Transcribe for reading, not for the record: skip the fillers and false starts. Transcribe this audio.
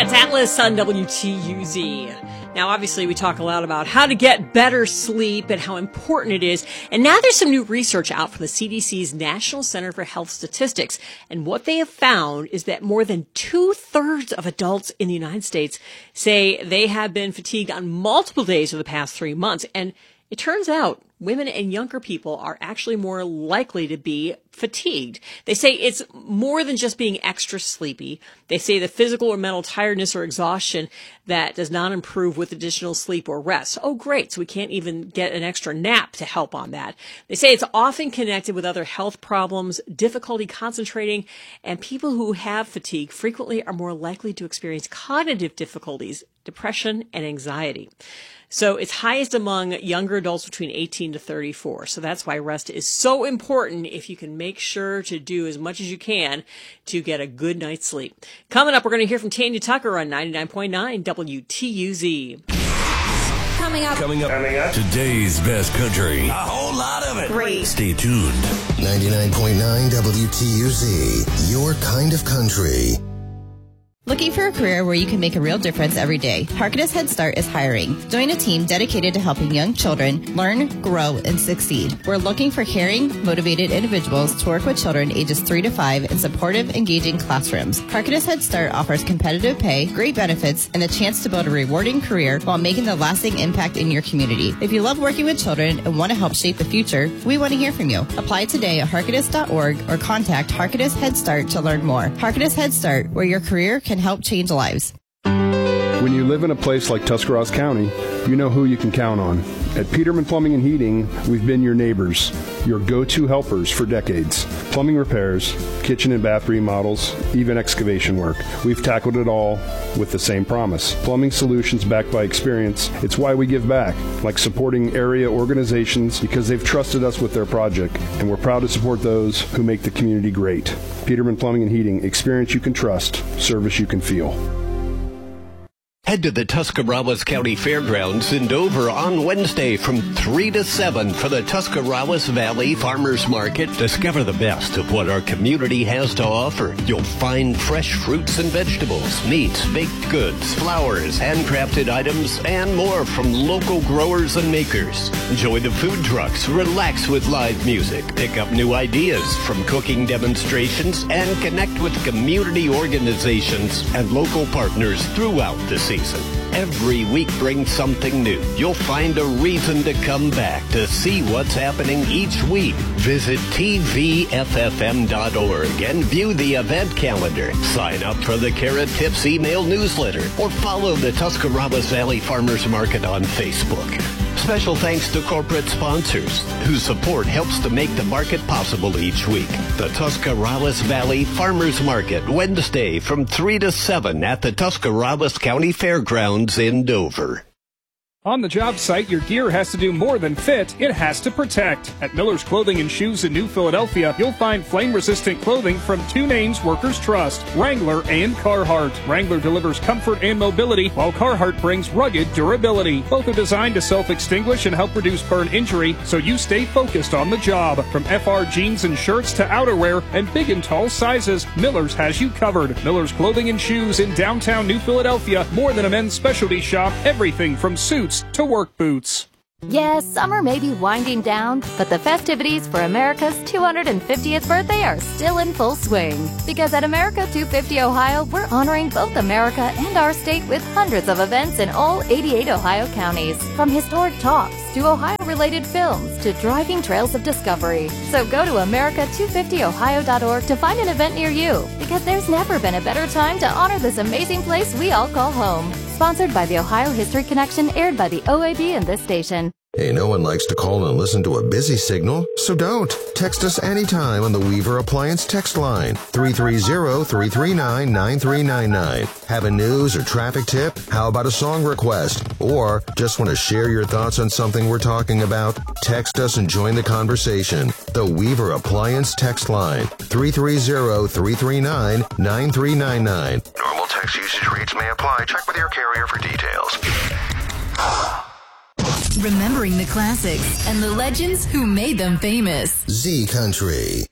That's Atlas on WTUZ. Now, obviously, we talk a lot about how to get better sleep and how important it is. And now there's some new research out from the CDC's National Center for Health Statistics. And what they have found is that more than 2/3 of adults in the United States say they have been fatigued on multiple days over the past 3 months. And it turns out women and younger people are actually more likely to be fatigued. They say it's more than just being extra sleepy. They say the physical or mental tiredness or exhaustion that does not improve with additional sleep or rest. Oh, great. So we can't even get an extra nap to help on that. They say it's often connected with other health problems, difficulty concentrating, and people who have fatigue frequently are more likely to experience cognitive difficulties, depression, and anxiety. So it's highest among younger adults between 18 to 34. So that's why rest is so important if you can make sure to do as much as you can to get a good night's sleep. Coming up, we're going to hear from Tanya Tucker on 99.9 WTUZ. Coming up. Today's best country. A whole lot of it. Great. Stay tuned. 99.9 WTUZ, your kind of country. Looking for a career where you can make a real difference every day? Harkness Head Start is hiring. Join a team dedicated to helping young children learn, grow, and succeed. We're looking for caring, motivated individuals to work with children ages 3 to 5 in supportive, engaging classrooms. Harkness Head Start offers competitive pay, great benefits, and the chance to build a rewarding career while making the lasting impact in your community. If you love working with children and want to help shape the future, we want to hear from you. Apply today at harkness.org or contact Harkness Head Start to learn more. Harkness Head Start, where your career can help change lives. When you live in a place like Tuscarawas County, you know who you can count on. At Peterman Plumbing and Heating, we've been your neighbors, your go-to helpers for decades. Plumbing repairs, kitchen and bath remodels, even excavation work. We've tackled it all with the same promise. Plumbing solutions backed by experience. It's why we give back, like supporting area organizations because they've trusted us with their project, and we're proud to support those who make the community great. Peterman Plumbing and Heating, experience you can trust, service you can feel. Head to the Tuscarawas County Fairgrounds in Dover on Wednesday from 3 to 7 for the Tuscarawas Valley Farmers Market. Discover the best of what our community has to offer. You'll find fresh fruits and vegetables, meats, baked goods, flowers, handcrafted items, and more from local growers and makers. Enjoy the food trucks, relax with live music, pick up new ideas from cooking demonstrations, and connect with community organizations and local partners throughout the season. Every week brings something new. You'll find a reason to come back to see what's happening each week. Visit tvffm.org and view the event calendar. Sign up for the Carrot Tips email newsletter or follow the Tuscarawas Valley Farmers Market on Facebook. Special thanks to corporate sponsors whose support helps to make the market possible each week. The Tuscarawas Valley Farmers Market, Wednesday from 3 to 7 at the Tuscarawas County Fairgrounds in Dover. On the job site, your gear has to do more than fit, it has to protect. At Miller's Clothing and Shoes in New Philadelphia, you'll find flame-resistant clothing from two names workers trust, Wrangler and Carhartt. Wrangler delivers comfort and mobility, while Carhartt brings rugged durability. Both are designed to self-extinguish and help reduce burn injury, so you stay focused on the job. From FR jeans and shirts to outerwear and big and tall sizes, Miller's has you covered. Miller's Clothing and Shoes in downtown New Philadelphia, more than a men's specialty shop, everything from suits to work boots. Yes, summer may be winding down, but the festivities for America's 250th birthday are still in full swing. Because at America 250 Ohio, we're honoring both America and our state with hundreds of events in all 88 Ohio counties. From historic talks to Ohio-related films to driving trails of discovery. So go to America250Ohio.org to find an event near you. Because there's never been a better time to honor this amazing place we all call home. Sponsored by the Ohio History Connection, aired by the OAB and this station. Hey, no one likes to call and listen to a busy signal, so don't. Text us anytime on the Weaver Appliance text line, 330-339-9399. Have a news or traffic tip? How about a song request? Or just want to share your thoughts on something we're talking about? Text us and join the conversation. The Weaver Appliance text line, 330-339-9399. Normal text usage rates may apply. Check with your carrier for details. Remembering the classics and the legends who made them famous. Z Country.